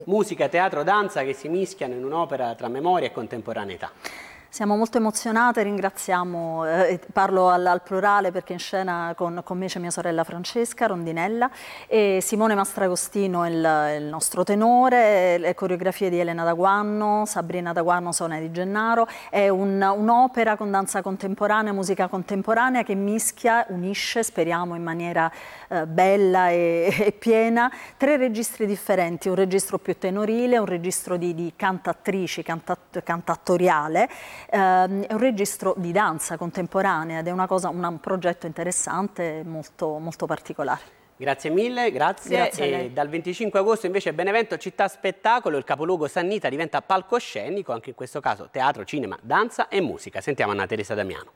Musica, teatro, danza che si mischiano in un'opera tra memoria e contemporaneità. Siamo molto emozionate, ringraziamo, parlo al plurale perché in scena con me c'è mia sorella Francesca Rondinella e Simone Mastragostino il nostro tenore, le coreografie di Elena Daguanno, Sabrina Daguanno, Sonia Di Gennaro. È un'opera con danza contemporanea, musica contemporanea che mischia, unisce, speriamo in maniera bella e piena, 3 registri differenti, un registro più tenorile, un registro di cantatrici, cantatoriale, è un registro di danza contemporanea ed è un progetto interessante, molto, molto particolare. Grazie mille, grazie. E dal 25 agosto invece Benevento Città Spettacolo, il capoluogo Sannita diventa palcoscenico, anche in questo caso teatro, cinema, danza e musica. Sentiamo Anna Teresa Damiano.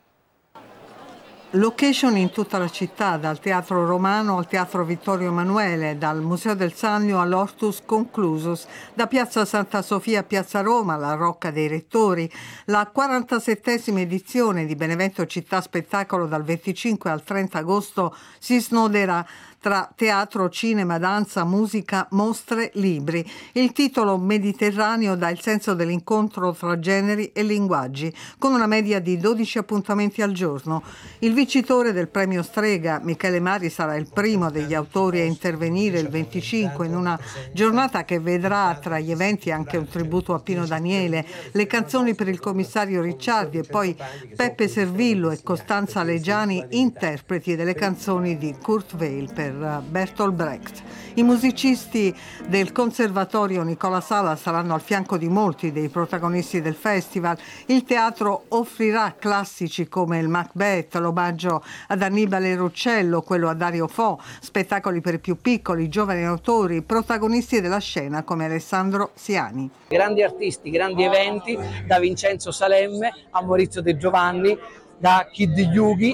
Location in tutta la città, dal Teatro Romano al Teatro Vittorio Emanuele, dal Museo del Sannio all'Hortus Conclusus, da Piazza Santa Sofia a Piazza Roma, alla Rocca dei Rettori. La 47esima edizione di Benevento Città Spettacolo dal 25 al 30 agosto si snoderà tra teatro, cinema, danza, musica, mostre, libri. Il titolo Mediterraneo dà il senso dell'incontro tra generi e linguaggi, con una media di 12 appuntamenti al giorno. Il vincitore del premio Strega, Michele Mari, sarà il primo degli autori a intervenire il 25 in una giornata che vedrà tra gli eventi anche un tributo a Pino Daniele, le canzoni per il commissario Ricciardi e poi Peppe Servillo e Costanza Leggiani, interpreti delle canzoni di Kurt Weill per Bertolt Brecht. I musicisti del Conservatorio Nicola Sala saranno al fianco di molti dei protagonisti del festival. Il teatro offrirà classici come il Macbeth, l'omaggio ad Annibale Ruccello, quello a Dario Fo, spettacoli per i più piccoli, giovani autori, protagonisti della scena come Alessandro Siani. Grandi artisti, grandi eventi, da Vincenzo Salemme a Maurizio De Giovanni, da Kid Yugi